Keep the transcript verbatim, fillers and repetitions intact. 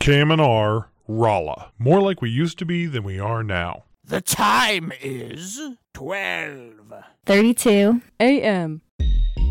K M N R, Rolla. More like we used to be than we are now. The time is twelve thirty-two A M